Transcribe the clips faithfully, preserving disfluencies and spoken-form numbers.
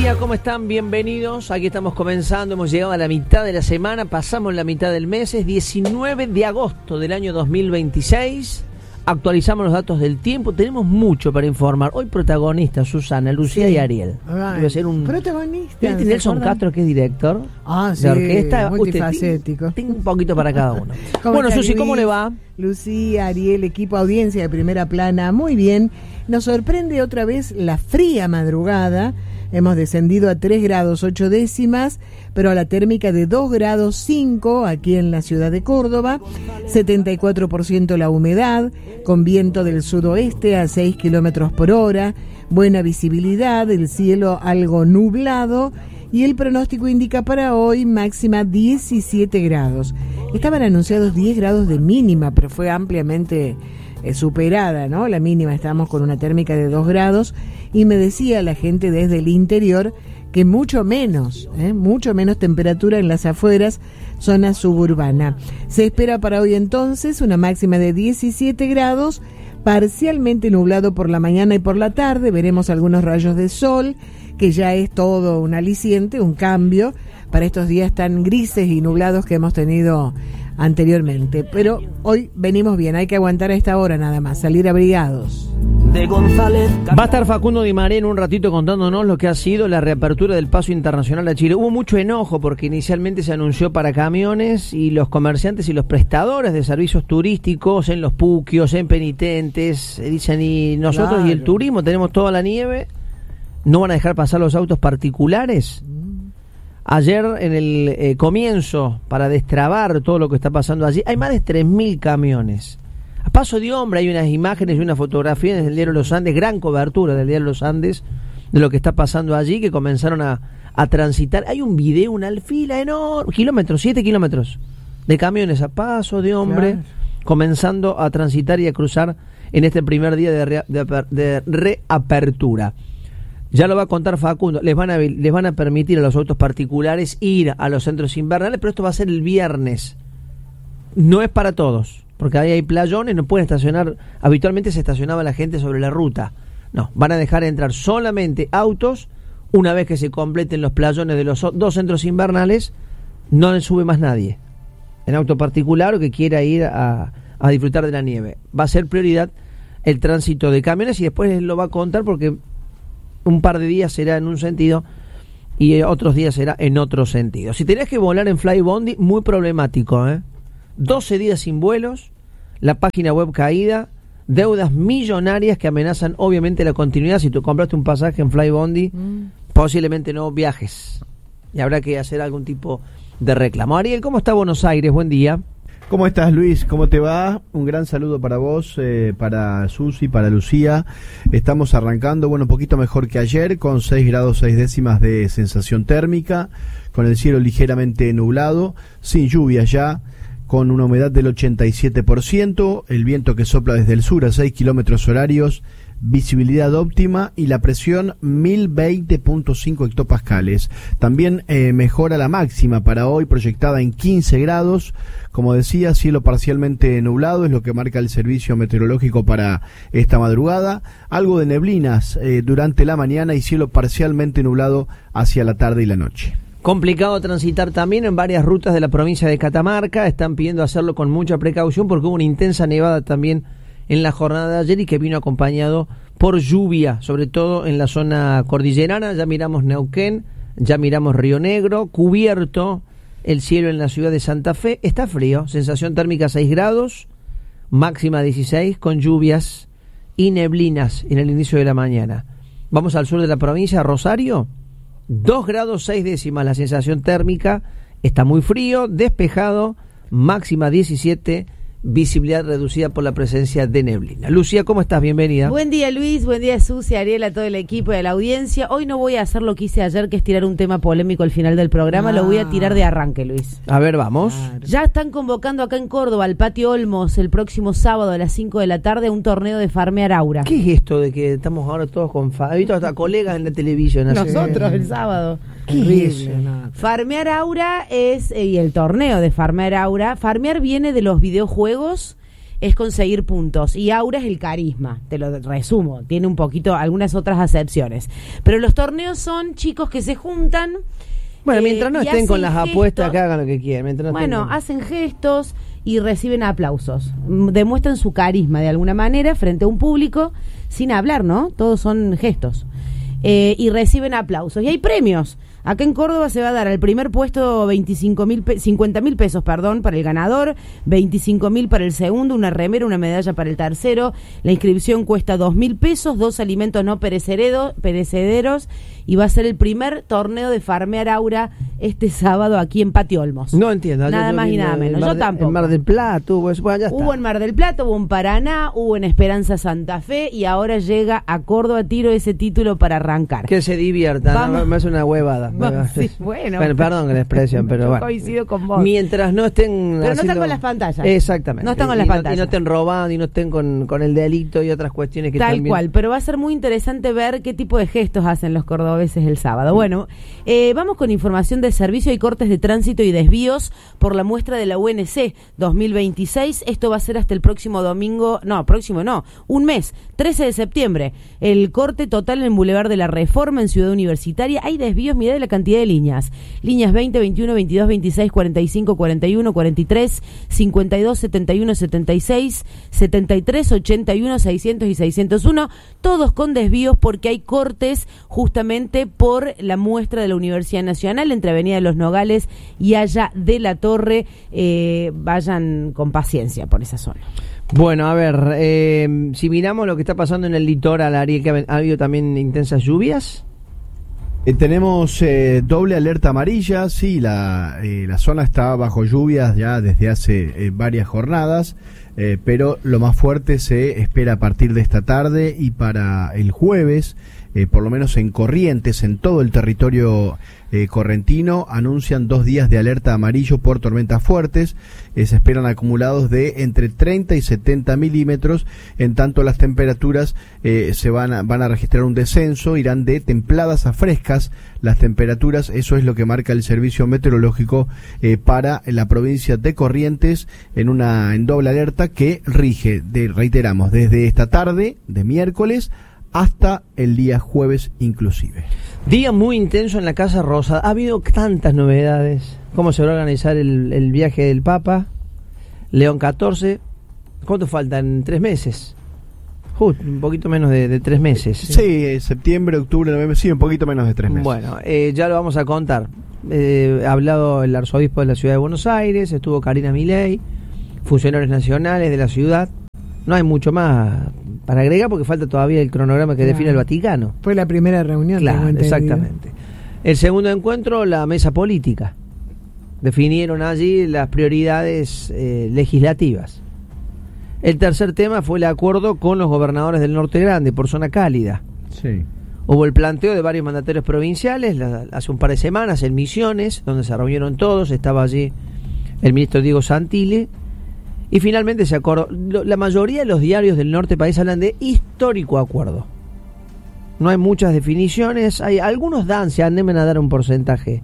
día, ¿cómo están? Bienvenidos. Aquí estamos comenzando, hemos llegado a la mitad de la semana, pasamos la mitad del mes, es diecinueve de agosto del año dos mil veintiséis. Actualizamos los datos del tiempo, tenemos mucho para informar. Hoy protagonistas, Susana, Lucía sí. y Ariel. Right. Ser un protagonista. ¿Viste Nelson Castro, que es director? Ah, sí, de orquesta. multifacético. Tengo un poquito para cada uno. Bueno, Susi, Luis, ¿cómo le va? Lucía, Ariel, equipo audiencia de Primera Plana, muy bien. Nos sorprende otra vez la fría madrugada. Hemos descendido a tres grados ocho décimas, pero a la térmica de dos grados cinco aquí en la ciudad de Córdoba, setenta y cuatro por ciento la humedad, con viento del sudoeste a seis kilómetros por hora, buena visibilidad, el cielo algo nublado y el pronóstico indica para hoy máxima diecisiete grados. Estaban anunciados diez grados de mínima, pero fue ampliamente eh, superada, ¿no? La mínima, estábamos con una térmica de dos grados y me decía la gente desde el interior que mucho menos, ¿eh? mucho menos temperatura en las afueras, zona suburbana. Se espera para hoy entonces una máxima de diecisiete grados, parcialmente nublado por la mañana y por la tarde, veremos algunos rayos de sol, que ya es todo un aliciente, un cambio para estos días tan grises y nublados que hemos tenido anteriormente. Pero hoy venimos bien, hay que aguantar a esta hora nada más, salir abrigados. De González. Va a estar Facundo Di María en un ratito contándonos lo que ha sido la reapertura del paso internacional a Chile. Hubo mucho enojo porque inicialmente se anunció para camiones y los comerciantes y los prestadores de servicios turísticos en los puquios, en penitentes, dicen, y nosotros claro. y el turismo tenemos toda la nieve, ¿no van a dejar pasar los autos particulares? Ayer en el eh, comienzo, para destrabar todo lo que está pasando allí, hay más de tres mil camiones. A paso de hombre hay unas imágenes y una fotografía desde el diario Los Andes, gran cobertura del diario Los Andes, de lo que está pasando allí, que comenzaron a, a transitar. Hay un video, una fila enorme, kilómetros, siete kilómetros, de camiones a paso de hombre, claro. comenzando a transitar y a cruzar en este primer día de, re, de, de reapertura. Ya lo va a contar Facundo, les van a les van a permitir a los autos particulares ir a los centros invernales, pero esto va a ser el viernes. No es para todos, porque ahí hay playones, no pueden estacionar, habitualmente se estacionaba la gente sobre la ruta. No, van a dejar entrar solamente autos una vez que se completen los playones de los dos centros invernales, no le sube más nadie. En auto particular o que quiera ir a, a disfrutar de la nieve. Va a ser prioridad el tránsito de camiones y después lo va a contar porque un par de días será en un sentido y otros días será en otro sentido. Si tenés que volar en Flybondi, muy problemático, ¿eh? doce días sin vuelos, la página web caída, deudas millonarias que amenazan obviamente la continuidad. Si tú compraste un pasaje en Flybondi, mm. posiblemente no viajes y habrá que hacer algún tipo de reclamo. Ariel, ¿cómo está Buenos Aires? Buen día. ¿Cómo estás, Luis? ¿Cómo te va? Un gran saludo para vos, eh, para Susi, para Lucía. Estamos arrancando, bueno, un poquito mejor que ayer, con seis grados seis décimas de sensación térmica, con el cielo ligeramente nublado, sin lluvia ya, con una humedad del ochenta y siete por ciento, el viento que sopla desde el sur a seis kilómetros horarios, visibilidad óptima y la presión mil veinte punto cinco hectopascales. También eh, mejora la máxima para hoy, proyectada en quince grados. Como decía, cielo parcialmente nublado es lo que marca el servicio meteorológico para esta madrugada. Algo de neblinas eh, durante la mañana y cielo parcialmente nublado hacia la tarde y la noche. Complicado transitar también en varias rutas de la provincia de Catamarca. Están pidiendo hacerlo con mucha precaución porque hubo una intensa nevada también en la jornada de ayer y que vino acompañado por lluvia, sobre todo en la zona cordillerana. Ya miramos Neuquén, ya miramos Río Negro, cubierto el cielo en la ciudad de Santa Fe. Está frío, sensación térmica seis grados, máxima dieciséis, con lluvias y neblinas en el inicio de la mañana. Vamos al sur de la provincia, Rosario, dos grados seis décimas la sensación térmica, está muy frío, despejado, máxima diecisiete, visibilidad reducida por la presencia de neblina. Lucía, ¿cómo estás? Bienvenida. Buen día, Luis, buen día, Susi, Ariel, a todo el equipo y a la audiencia. Hoy no voy a hacer lo que hice ayer, que es tirar un tema polémico al final del programa, ah. lo voy a tirar de arranque, Luis. A ver, vamos. Claro. Ya están convocando acá en Córdoba, al Patio Olmos, el próximo sábado a las cinco de la tarde, un torneo de farmear aura. ¿Qué es esto de que estamos ahora todos con Fabito, hasta colegas en la televisión? Así? Nosotros el sábado. ¿Qué es eso? Farmear aura es, y el torneo de farmear aura, farmear viene de los videojuegos. es conseguir puntos. Y Aura es el carisma, te lo resumo. Tiene un poquito, algunas otras acepciones. Pero los torneos son chicos que se juntan. Bueno, mientras no eh, estén con las gestos, apuestas, que hagan lo que quieran. Mientras no bueno, estén con... hacen gestos y reciben aplausos. Demuestran su carisma de alguna manera frente a un público sin hablar, ¿no? Todos son gestos. Eh, y reciben aplausos. Y hay premios. Acá en Córdoba se va a dar al primer puesto veinticinco mil, cincuenta mil pesos, perdón, para el ganador, veinticinco mil para el segundo, una remera, una medalla para el tercero. La inscripción cuesta dos mil pesos, dos alimentos no perecederos, perecederos, y va a ser el primer torneo de Farmear Aura este sábado aquí en Patio Olmos. No entiendo. Nada yo, más yo, y nada menos. Mar Yo de, tampoco. En Mar del Plata hubo eso. Bueno, ya está. Hubo en Mar del Plata, hubo en Paraná, hubo en Esperanza Santa Fe y ahora llega a Córdoba. Tiro ese título para arrancar. Que se diviertan, Vamos. ¿no? Me hace una huevada. Vamos, sí, bueno. Bueno, perdón que la expresión, pero Yo bueno. coincido con vos. Mientras no estén Pero no haciendo... están con las pantallas. Exactamente. No están con y las no, pantallas. Y no estén robando y no estén con, con el delito y otras cuestiones que Tal también... cual, pero va a ser muy interesante ver qué tipo de gestos hacen los cordobeses el sábado. Bueno, eh, vamos con información de servicio y cortes de tránsito y desvíos por la muestra de la U N C dos mil veintiséis. Esto va a ser hasta el próximo domingo, no, próximo no, un mes, trece de septiembre. El corte total en el Boulevard de la Reforma en Ciudad Universitaria. Hay desvíos, mirá de la cantidad de líneas. Líneas veinte, veintiuno, veintidós, veintiséis, cuarenta y cinco, cuarenta y uno, cuarenta y tres, cincuenta y dos, setenta y uno, setenta y seis, setenta y tres, ochenta y uno, seiscientos y seiscientos uno, todos con desvíos porque hay cortes justamente por la muestra de la Universidad Nacional entre Avenida de los Nogales y Haya de la Torre. Eh, vayan con paciencia por esa zona. Bueno, a ver, eh, si miramos lo que está pasando en el litoral, Ariel, que ha, ha habido también intensas lluvias. Eh, tenemos eh, doble alerta amarilla, sí, la, eh, la zona está bajo lluvias ya desde hace eh, varias jornadas, eh, pero lo más fuerte se espera a partir de esta tarde y para el jueves, eh, por lo menos en Corrientes, en todo el territorio eh, correntino, anuncian dos días de alerta amarillo por tormentas fuertes. Eh, se esperan acumulados de entre treinta y setenta milímetros, en tanto las temperaturas eh, se van a, van a registrar un descenso, irán de templadas a frescas las temperaturas. Eso es lo que marca el servicio meteorológico eh, para la provincia de Corrientes en una en doble alerta que rige, de, reiteramos, desde esta tarde de miércoles hasta el día jueves inclusive. Día muy intenso en la Casa Rosada. Ha habido tantas novedades. ¿Cómo se va a organizar el, el viaje del Papa? León catorce. ¿Cuánto faltan? ¿Tres meses? Justo, un poquito menos de, de tres meses. Sí, eh, septiembre, octubre, noviembre, sí, un poquito menos de tres meses. Bueno, eh, ya lo vamos a contar. Eh, ha hablado el arzobispo de la ciudad de Buenos Aires, estuvo Karina Milei, funcionarios nacionales de la ciudad. No hay mucho más para agregar porque falta todavía el cronograma que Claro. define el Vaticano. Fue la primera reunión. Claro, tengo entendido. exactamente. El segundo encuentro, la mesa política. Definieron allí las prioridades eh, legislativas. El tercer tema fue el acuerdo con los gobernadores del Norte Grande por zona cálida. Sí. Hubo el planteo de varios mandatarios provinciales la, hace un par de semanas en Misiones, donde se reunieron todos, estaba allí el ministro Diego Santilli, y finalmente se acordó. Lo, la mayoría de los diarios del norte país hablan de histórico acuerdo. No hay muchas definiciones, hay algunos dan, se animan a dar un porcentaje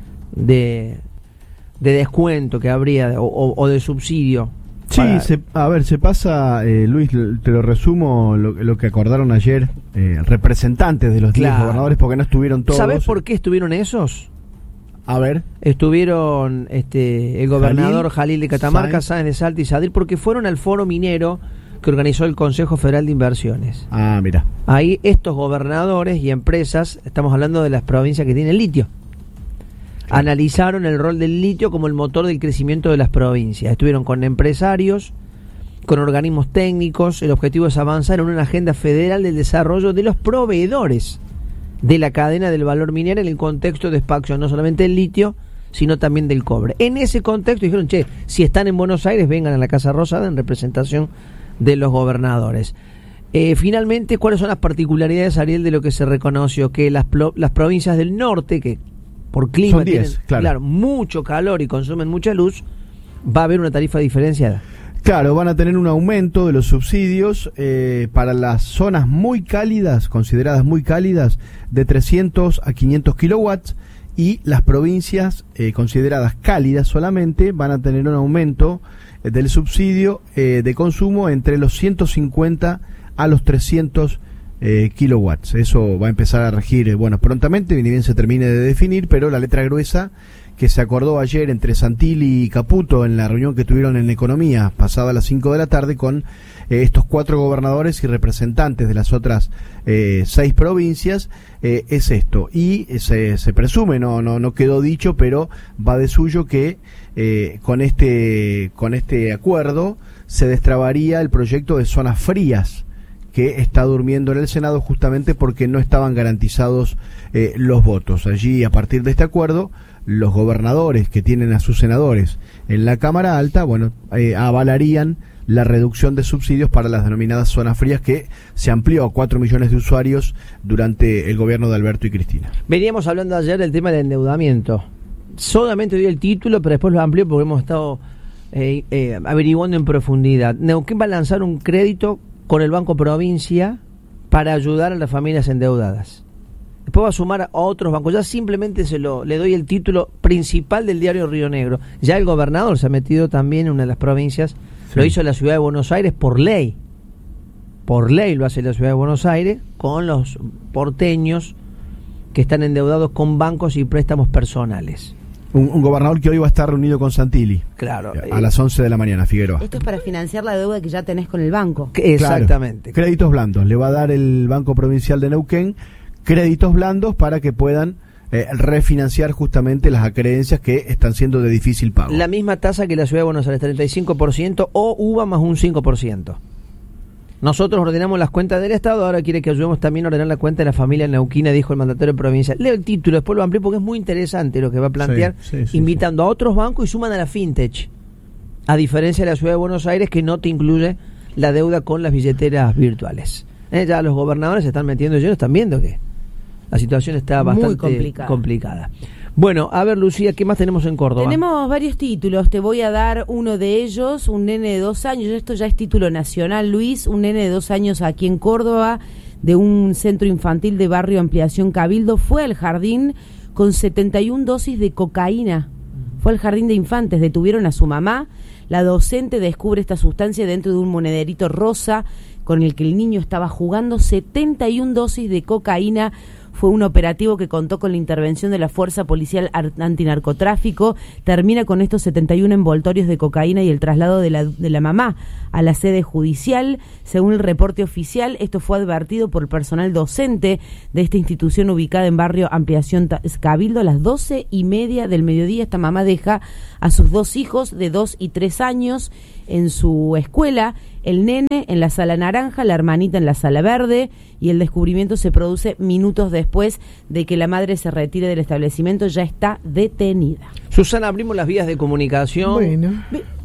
de, de descuento que habría o, o, o de subsidio. Sí, para... se, a ver, se pasa, eh, Luis, te lo resumo, lo, lo que acordaron ayer eh, representantes de los diez Claro. gobernadores, porque no estuvieron todos. ¿Sabés por qué estuvieron esos? A ver. Estuvieron este el gobernador Jalil, Jalil de Catamarca, Sáenz. Sáenz de Salta y Sadir, porque fueron al foro minero que organizó el Consejo Federal de Inversiones. Ah, mira. Ahí estos gobernadores y empresas, estamos hablando de las provincias que tienen litio, Claro. analizaron el rol del litio como el motor del crecimiento de las provincias. Estuvieron con empresarios, con organismos técnicos. El objetivo es avanzar en una agenda federal del desarrollo de los proveedores de la cadena del valor minero en el contexto de expansión, no solamente del litio, sino también del cobre. En ese contexto dijeron, che, si están en Buenos Aires, vengan a la Casa Rosada en representación de los gobernadores. Eh, finalmente, ¿cuáles son las particularidades, Ariel, de lo que se reconoció? Que las, plo- las provincias del norte, que por clima Son diez, tienen claro. mucho calor y consumen mucha luz, va a haber una tarifa diferenciada. Claro, van a tener un aumento de los subsidios eh, para las zonas muy cálidas, consideradas muy cálidas, de trescientos a quinientos kilowatts, y las provincias eh, consideradas cálidas solamente van a tener un aumento eh, del subsidio eh, de consumo entre los ciento cincuenta a los trescientos eh, kilowatts. Eso va a empezar a regir, eh, bueno, prontamente, ni bien se termine de definir, pero la letra gruesa que se acordó ayer entre Santilli y Caputo en la reunión que tuvieron en Economía, pasada las cinco de la tarde, con eh, estos cuatro gobernadores y representantes de las otras eh, seis provincias, eh, es esto. Y se, se presume, no, no, no quedó dicho, pero va de suyo que eh, con este, con este acuerdo se destrabaría el proyecto de zonas frías, que está durmiendo en el Senado justamente porque no estaban garantizados eh, los votos. Allí, a partir de este acuerdo, los gobernadores que tienen a sus senadores en la Cámara Alta, bueno, eh, avalarían la reducción de subsidios para las denominadas zonas frías, que se amplió a cuatro millones de usuarios durante el gobierno de Alberto y Cristina. Veníamos hablando ayer del tema del endeudamiento. Solamente dio el título, pero después lo amplió porque hemos estado eh, eh, averiguando en profundidad. Neuquén va a lanzar un crédito con el Banco Provincia para ayudar a las familias endeudadas. Después va a sumar a otros bancos. Ya simplemente se lo le doy el título principal del diario Río Negro. Ya el gobernador se ha metido también en una de las provincias. Sí. Lo hizo la ciudad de Buenos Aires por ley. Por ley lo hace la ciudad de Buenos Aires con los porteños que están endeudados con bancos y préstamos personales. Un, un gobernador que hoy va a estar reunido con Santilli. Claro. A las once de la mañana, Figueroa. Esto es para financiar la deuda que ya tenés con el banco. Exactamente. Claro. Créditos blandos. Le va a dar el Banco Provincial de Neuquén créditos blandos para que puedan eh, refinanciar justamente las acreencias que están siendo de difícil pago. La misma tasa que la ciudad de Buenos Aires, treinta y cinco por ciento, o U V A más un cinco por ciento. Nosotros ordenamos las cuentas del Estado, ahora quiere que ayudemos también a ordenar la cuenta de la familia neuquina, dijo el mandatario provincial. Leo el título, después lo amplío porque es muy interesante lo que va a plantear, sí, sí, sí, invitando sí. a otros bancos y suman a la fintech, a diferencia de la ciudad de Buenos Aires, que no te incluye la deuda con las billeteras virtuales. Eh, ya los gobernadores se están metiendo, ellos están viendo que la situación está bastante muy complicada. complicada. Bueno, a ver, Lucía, ¿qué más tenemos en Córdoba? Tenemos varios títulos, te voy a dar uno de ellos, un nene de dos años, esto ya es título nacional, Luis, un nene de dos años aquí en Córdoba, de un centro infantil de barrio Ampliación Cabildo, fue al jardín con setenta y una dosis de cocaína. Fue al jardín de infantes, detuvieron a su mamá, la docente descubre esta sustancia dentro de un monederito rosa con el que el niño estaba jugando, setenta y una dosis de cocaína. Fue un operativo que contó con la intervención de la Fuerza Policial Antinarcotráfico. Termina con estos setenta y uno envoltorios de cocaína y el traslado de la, de la mamá a la sede judicial. Según el reporte oficial, esto fue advertido por el personal docente de esta institución ubicada en barrio Ampliación Cabildo. A las doce y media del mediodía, esta mamá deja a sus dos hijos de dos y tres años en su escuela, el nene en la sala naranja, la hermanita en la sala verde, y el descubrimiento se produce minutos después de que la madre se retire del establecimiento. Ya está detenida. Susana, abrimos las vías de comunicación. Bueno.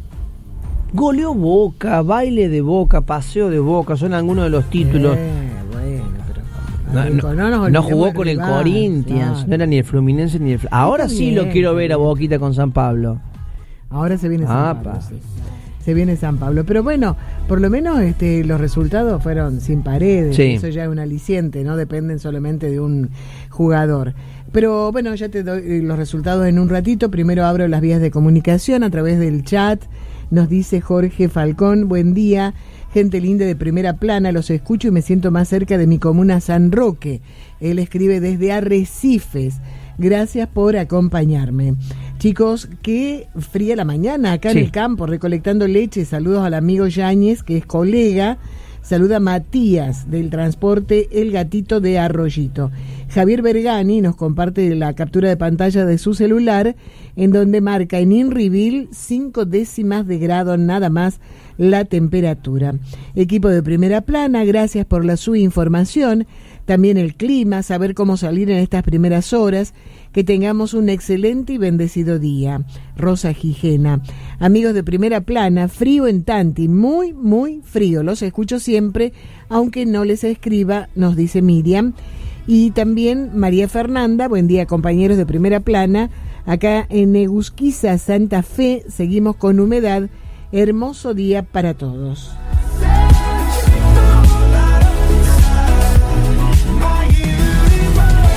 Goleó Boca, baile de Boca, paseo de Boca, son algunos de los títulos. Eh, bueno, pero no, no, no, no jugó con el Corinthians, claro. No era ni el Fluminense ni el... Ahora sí bien, lo quiero ver a Boquita con San Pablo. Ahora se viene San ah, Pablo, sí. Se viene San Pablo, pero bueno, por lo menos este, los resultados fueron sin paredes, sí. Eso ya es un aliciente, no dependen solamente de un jugador. Pero bueno, ya te doy los resultados en un ratito. Primero abro las vías de comunicación a través del chat. Nos dice Jorge Falcón, buen día, gente linda de Primera Plana, los escucho y me siento más cerca de mi comuna San Roque. Él escribe desde Arrecifes. Gracias por acompañarme. Chicos, qué fría la mañana acá sí. En el campo, recolectando leche. Saludos al amigo Yáñez, que es colega. Saluda Matías, del transporte El Gatito de Arroyito. Javier Bergani nos comparte la captura de pantalla de su celular, en donde marca en Inrivil cinco décimas de grado nada más la temperatura. Equipo de Primera Plana, gracias por la su información. También el clima, saber cómo salir en estas primeras horas. Que tengamos un excelente y bendecido día. Rosa Gijena. Amigos de Primera Plana, frío en Tanti, muy, muy frío. Los escucho siempre, aunque no les escriba, nos dice Miriam. Y también María Fernanda, buen día compañeros de Primera Plana. Acá en Egusquiza, Santa Fe, seguimos con humedad. Hermoso día para todos.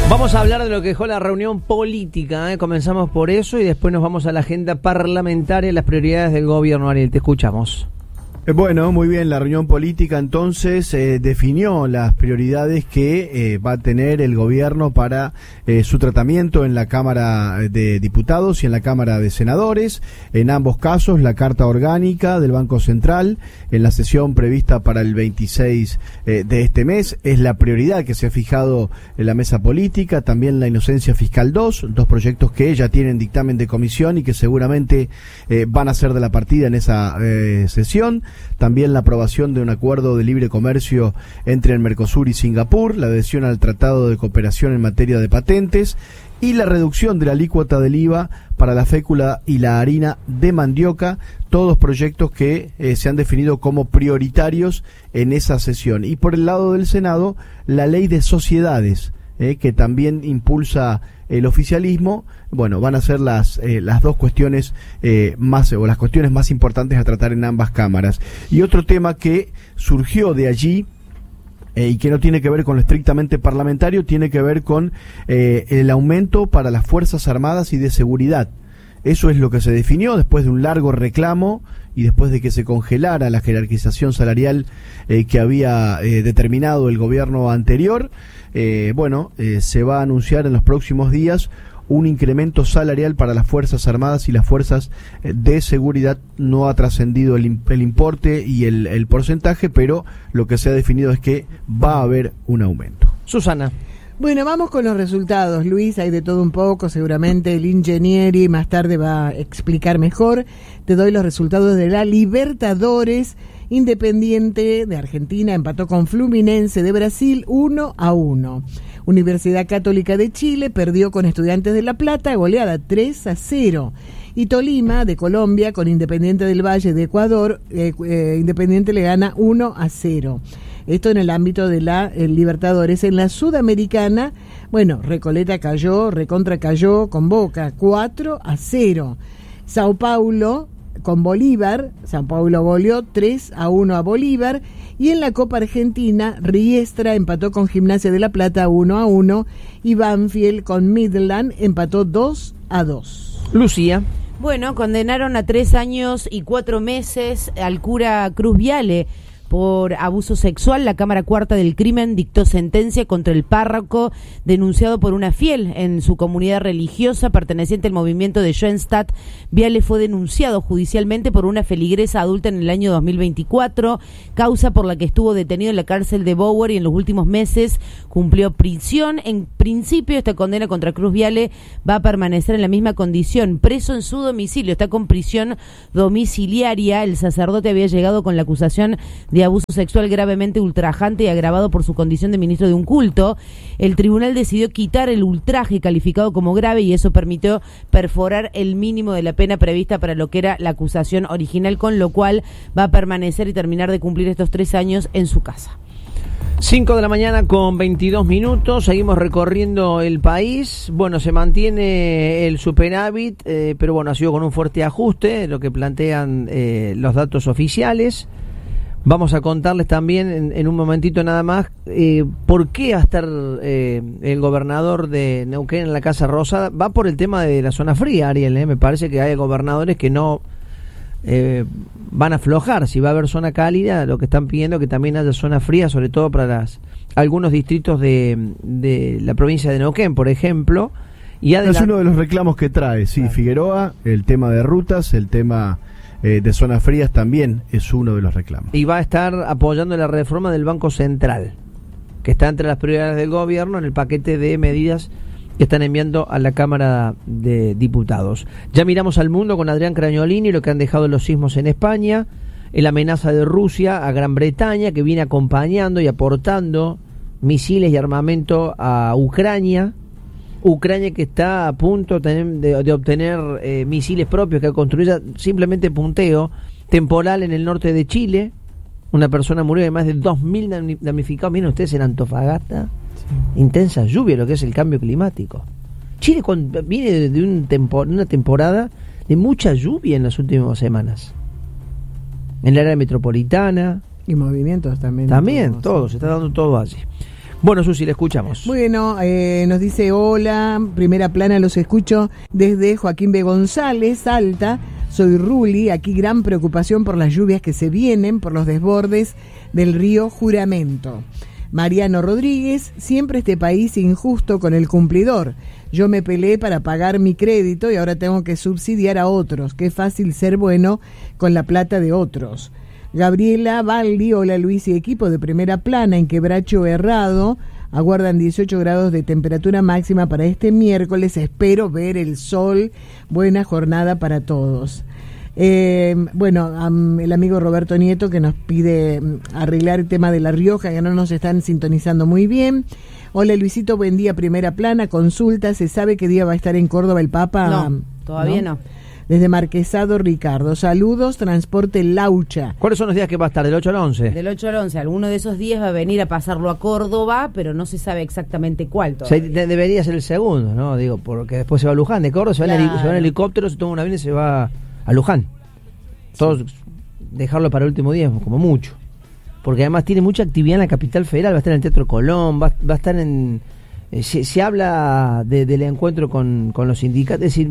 Vamos a hablar de lo que dejó la reunión política, ¿eh? Comenzamos por eso y después nos vamos a la agenda parlamentaria, las prioridades del gobierno. Ariel, te escuchamos. Bueno, muy bien, la reunión política entonces eh, definió las prioridades que eh, va a tener el gobierno para eh, su tratamiento en la Cámara de Diputados y en la Cámara de Senadores. En ambos casos, la Carta Orgánica del Banco Central, en la sesión prevista para el veintiséis eh, de este mes, es la prioridad que se ha fijado en la mesa política. También la Inocencia Fiscal dos, dos proyectos que ya tienen dictamen de comisión y que seguramente eh, van a ser de la partida en esa eh, sesión. También la aprobación de un acuerdo de libre comercio entre el Mercosur y Singapur, la adhesión al Tratado de Cooperación en materia de patentes y la reducción de la alícuota del I V A para la fécula y la harina de mandioca, todos proyectos que eh, se han definido como prioritarios en esa sesión. Y por el lado del Senado, la ley de sociedades, eh, que también impulsa el oficialismo. Bueno, van a ser las eh, las dos cuestiones eh, más o las cuestiones más importantes a tratar en ambas cámaras. Y otro tema que surgió de allí eh, y que no tiene que ver con lo estrictamente parlamentario, tiene que ver con eh, el aumento para las Fuerzas Armadas y de Seguridad. Eso es lo que se definió después de un largo reclamo y después de que se congelara la jerarquización salarial eh, que había eh, determinado el gobierno anterior. Eh, bueno, eh, se va a anunciar en los próximos días un incremento salarial para las Fuerzas Armadas y las Fuerzas de Seguridad. No ha trascendido el, el importe y el, el porcentaje, pero lo que se ha definido es que va a haber un aumento. Susana. Bueno, vamos con los resultados, Luis, hay de todo un poco, seguramente el Ingenieri más tarde va a explicar mejor. Te doy los resultados de la Libertadores. Independiente de Argentina empató con Fluminense de Brasil uno a uno. Universidad Católica de Chile perdió con Estudiantes de La Plata, goleada tres a cero. Y Tolima de Colombia con Independiente del Valle de Ecuador, eh, eh, Independiente le gana uno a cero. Esto en el ámbito de la eh, Libertadores. En la Sudamericana, bueno, Recoleta cayó, Recontra cayó con Boca cuatro a cero. Sao Paulo con Bolívar, Sao Paulo goleó tres a uno a Bolívar. Y en la Copa Argentina, Riestra empató con Gimnasia de La Plata uno a uno y Banfield con Midland empató dos a dos. Lucía. Bueno, condenaron a tres años y cuatro meses al cura Cruz Viale por abuso sexual. La Cámara Cuarta del Crimen dictó sentencia contra el párroco denunciado por una fiel en su comunidad religiosa perteneciente al movimiento de Schoenstatt. Viale fue denunciado judicialmente por una feligresa adulta en el año dos mil veinticuatro, causa por la que estuvo detenido en la cárcel de Bower y en los últimos meses cumplió prisión. En principio, esta condena contra Cruz Viale va a permanecer en la misma condición, preso en su domicilio, está con prisión domiciliaria. El sacerdote había llegado con la acusación de abuso sexual gravemente ultrajante y agravado por su condición de ministro de un culto. El tribunal decidió quitar el ultraje calificado como grave y eso permitió perforar el mínimo de la pena prevista para lo que era la acusación original, con lo cual va a permanecer y terminar de cumplir estos tres años en su casa. cinco de la mañana con veintidós minutos, seguimos recorriendo el país. Bueno, se mantiene el superávit, eh, pero bueno, ha sido con un fuerte ajuste, lo que plantean eh, los datos oficiales. Vamos a contarles también en, en un momentito nada más eh, por qué va a estar eh, el gobernador de Neuquén en la Casa Rosada. Va por el tema de la zona fría, Ariel, ¿eh? Me parece que hay gobernadores que no eh, van a aflojar. Si va a haber zona cálida, lo que están pidiendo es que también haya zona fría, sobre todo para las algunos distritos de, de la provincia de Neuquén, por ejemplo. Y es uno de los reclamos que trae, sí, claro. Figueroa, el tema de rutas, el tema Eh, de zonas frías también es uno de los reclamos. Y va a estar apoyando la reforma del Banco Central, que está entre las prioridades del gobierno en el paquete de medidas que están enviando a la Cámara de Diputados. Ya miramos al mundo con Adrián Cragnolini, lo que han dejado los sismos en España, la amenaza de Rusia a Gran Bretaña, que viene acompañando y aportando misiles y armamento a Ucrania. Ucrania que está a punto de, de, de obtener eh, misiles propios que construya simplemente punteo temporal en el norte de Chile. Una persona murió, de más de dos mil damnificados. Miren ustedes en Antofagasta, sí. Intensa lluvia, lo que es el cambio climático. Chile con, viene de, de un tempo, una temporada de mucha lluvia en las últimas semanas. En la área metropolitana. Y movimientos también. También, todo, se está dando todo allí. Bueno, Susi, le escuchamos. Bueno, eh, nos dice hola, primera plana, los escucho desde Joaquín B. González, Salta. Soy Ruli, aquí gran preocupación por las lluvias que se vienen, por los desbordes del río Juramento. Mariano Rodríguez, siempre este país injusto con el cumplidor. Yo me peleé para pagar mi crédito y ahora tengo que subsidiar a otros. Qué fácil ser bueno con la plata de otros. Gabriela Baldi, hola Luis y equipo de primera plana en Quebracho Herrado. Aguardan dieciocho grados de temperatura máxima para este miércoles. Espero ver el sol. Buena jornada para todos. Eh, bueno, um, el amigo Roberto Nieto que nos pide um, arreglar el tema de La Rioja, que no nos están sintonizando muy bien. Hola Luisito, buen día, primera plana. Consulta, ¿se sabe qué día va a estar en Córdoba el Papa? No, todavía no. no. Desde Marquesado, Ricardo. Saludos, Transporte Laucha. ¿Cuáles son los días que va a estar? ¿Del ocho al once? Del ocho al once. Alguno de esos días va a venir a pasarlo a Córdoba, pero no se sabe exactamente cuál todavía. O sea, de- debería ser el segundo, ¿no? Digo, porque después se va a Luján. De Córdoba se va, Claro. en, heli- se va en helicóptero, se toma un avión y se va a Luján. Todos dejarlo para el último día, como mucho. Porque además tiene mucha actividad en la capital federal. Va a estar en el Teatro Colón, va, va a estar en... Eh, se, se habla de, del encuentro con, con los sindicatos. Es decir,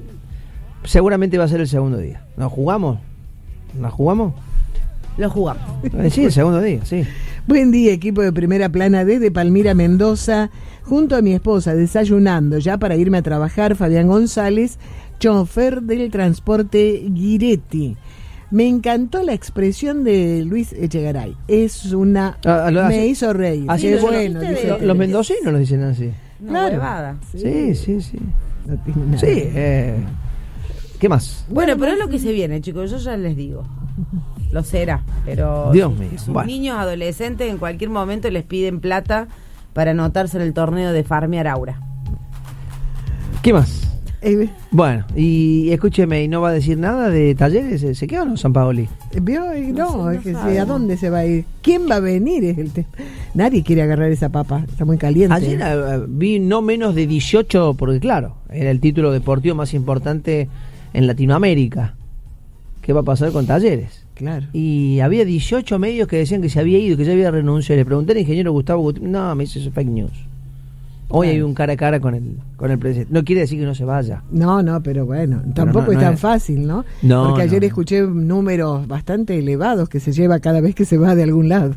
seguramente va a ser el segundo día. ¿Nos jugamos? ¿Nos jugamos? Lo jugamos. Eh, sí, el segundo día, sí. Buen día, equipo de primera plana desde Palmira, Mendoza, junto a mi esposa, desayunando ya para irme a trabajar. Fabián González, chofer del transporte Giretti. Me encantó la expresión de Luis Echegaray. Es una... Ah, lo hace- me hizo reír. Así Qué lo- bueno. lo- dice Lo- él. los mendocinos lo dicen así. Una Claro. huevada. Sí, sí, sí. No tiene nada. Sí, eh, ¿qué más? Bueno, pero es lo que se viene, chicos, yo ya les digo. Lo será, pero Dios sus- mío, sus bueno. niños adolescentes en cualquier momento les piden plata para anotarse en el torneo de Farmear Aura. ¿Qué más? Eh, Bueno, y escúcheme, ¿y no va a decir nada de talleres? ¿Se, se queda o no San Paoli? ¿Vio? Y No, No sé, es no que sí, sabe. ¿a dónde se va a ir? ¿Quién va a venir? Es el tema. Nadie quiere agarrar esa papa, está muy caliente. Ayer eh, vi no menos de dieciocho, porque claro, era el título deportivo más importante en Latinoamérica. ¿Qué va a pasar con Talleres? Claro. Y había dieciocho medios que decían que se había ido, que ya había renunciado. Le pregunté al ingeniero Gustavo Gutiérrez, no, me dice eso es fake news. Hoy Claro. hay un cara a cara con el, con el presidente. No quiere decir que no se vaya. No, no, pero bueno, tampoco no- es no tan es- fácil, ¿no? No, Porque ayer no. escuché números bastante elevados que se lleva cada vez que se va de algún lado.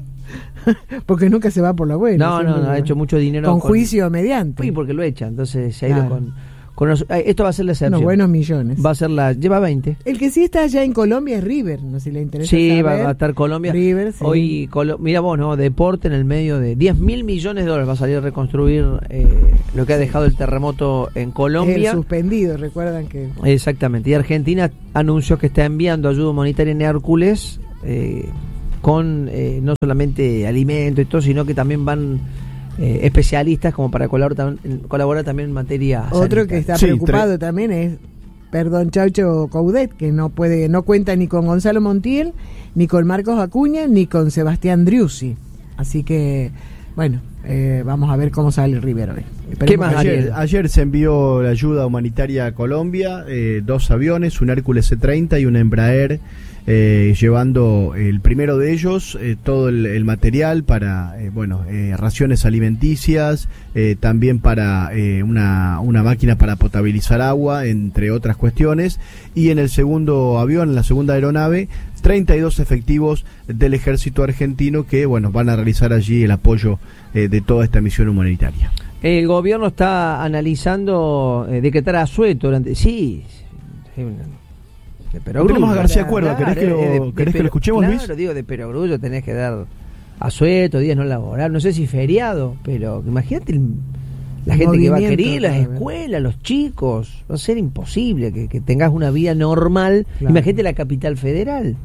Porque nunca se va por la buena. No, no, siempre no, ha va- hecho mucho dinero. Con con- juicio mediante. Sí, porque lo echa, entonces se ha ido Claro. con, con los- eh, esto va a ser la excepción. Unos buenos millones. Va a ser la, lleva veinte. El que sí está allá en Colombia es River, no sé si le interesa Sí, va, saber. va a estar Colombia. River, sí. Hoy, Colo- mira vos, ¿no? Deporte en el medio de diez mil millones de dólares va a salir a reconstruir eh, lo que ha dejado el terremoto en Colombia. El suspendido, recuerdan que... Exactamente. Y Argentina anunció que está enviando ayuda humanitaria en Hércules eh, con eh, no solamente alimentos y todo, sino que también van eh, especialistas como para colaborar, tam- colaborar también en materia Otro sanitaria. que está Sí, preocupado también es, perdón, Chaucho Coudet, que no puede, no cuenta ni con Gonzalo Montiel, ni con Marcos Acuña, ni con Sebastián Driussi. Así que, bueno, eh, vamos a ver cómo sale River hoy. Esperemos ¿Qué más, que- Ayer, Ariel? ayer se envió la ayuda humanitaria a Colombia, eh, dos aviones, un Hércules C treinta y un Embraer, eh, llevando el primero de ellos eh, todo el, el material para, eh, bueno, eh, raciones alimenticias, eh, también para eh, una, una máquina para potabilizar agua, entre otras cuestiones, y en el segundo avión, en la segunda aeronave, treinta y dos efectivos del ejército argentino que, bueno, van a realizar allí el apoyo eh, de toda esta misión humanitaria. El gobierno está analizando eh, decretar asueto durante... Sí, sí, una- de perogrullo. Tenemos a García Claro, Cuerva, ¿querés que lo- eh, de- querés de que lo escuchemos, claro, Luis? Claro, digo, de perogrullo tenés que dar asueto, días no laboral, no sé si feriado, pero imagínate el- la El gente que va a movimiento, querer, las claro. escuelas, los chicos, va a ser imposible que, que tengas una vida normal. Claro. Imagínate la capital federal.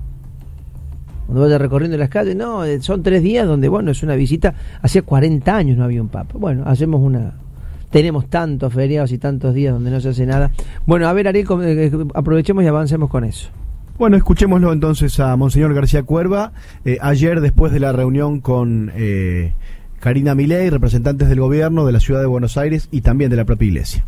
Cuando vayas recorriendo las calles, no, eh, son tres días donde, bueno, es una visita. Hacía cuarenta años no había un papa. Bueno, hacemos una... Tenemos tantos feriados y tantos días donde no se hace nada. Bueno, a ver, Ariel, com- eh, aprovechemos y avancemos con eso. Bueno, escuchémoslo entonces a Monseñor García Cuerva. Eh, ayer, después de la reunión con eh, Karina Milei, representantes del gobierno de la ciudad de Buenos Aires y también de la propia iglesia.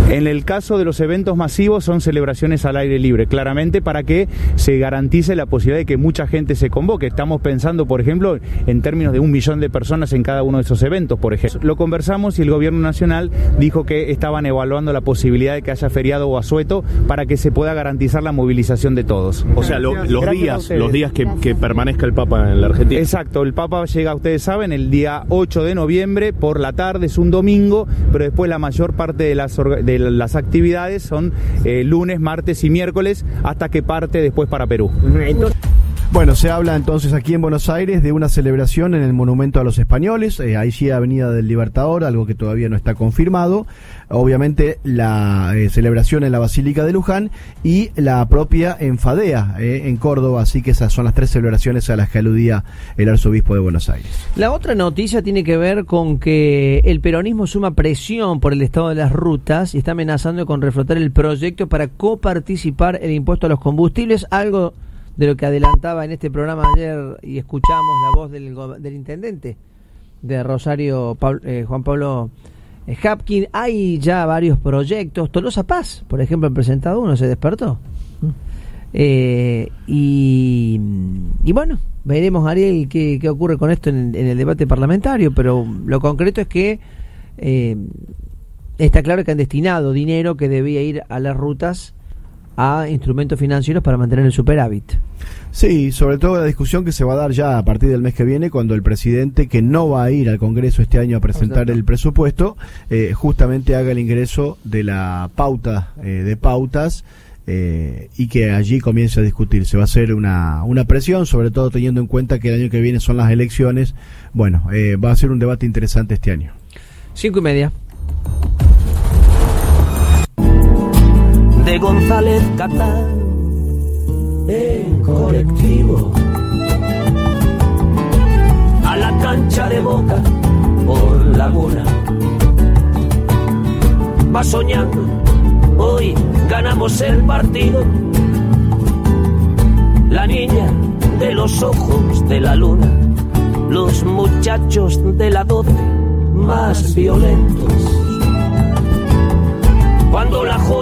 En el caso de los eventos masivos son celebraciones al aire libre, claramente para que se garantice la posibilidad de que mucha gente se convoque. Estamos pensando, por ejemplo, en términos de un millón de personas en cada uno de esos eventos, por ejemplo. Lo conversamos y el gobierno nacional dijo que estaban evaluando la posibilidad de que haya feriado o asueto para que se pueda garantizar la movilización de todos. O sea, lo, los días, los días que, que permanezca el Papa en la Argentina. Exacto, el Papa llega, ustedes saben, el día ocho de noviembre por la tarde, es un domingo, pero después la mayor parte de las, de las actividades son eh, lunes, martes y miércoles, hasta que parte después para Perú. Bueno, se habla entonces aquí en Buenos Aires de una celebración en el Monumento a los Españoles, eh, ahí sí Avenida del Libertador, algo que todavía no está confirmado. Obviamente la eh, celebración en la Basílica de Luján y la propia en Fadea, eh, en Córdoba, así que esas son las tres celebraciones a las que aludía el arzobispo de Buenos Aires. La otra noticia tiene que ver con que el peronismo suma presión por el estado de las rutas y está amenazando con reflotar el proyecto para coparticipar el impuesto a los combustibles, algo de lo que adelantaba en este programa ayer y escuchamos la voz del, del intendente de Rosario, Pablo, eh, Juan Pablo eh, Hapkin. Hay ya varios proyectos. Tolosa Paz, por ejemplo, han presentado uno, se despertó. Eh, y, y bueno, veremos, Ariel, qué, qué ocurre con esto en, en el debate parlamentario, pero lo concreto es que eh, está claro que han destinado dinero que debía ir a las rutas a instrumentos financieros para mantener el superávit. Sí, sobre todo la discusión que se va a dar ya a partir del mes que viene, cuando el presidente, que no va a ir al Congreso este año a presentar el presupuesto, eh, justamente haga el ingreso de la pauta eh, de pautas eh, y que allí comience a discutirse. Va a ser una, una presión, sobre todo teniendo en cuenta que el año que viene son las elecciones. Bueno, eh, va a ser un debate interesante este año. Cinco y media. De González Catán en colectivo a la cancha de Boca por Laguna. Va soñando, hoy ganamos el partido. La niña de los ojos de la luna, los muchachos de la doce más violentos.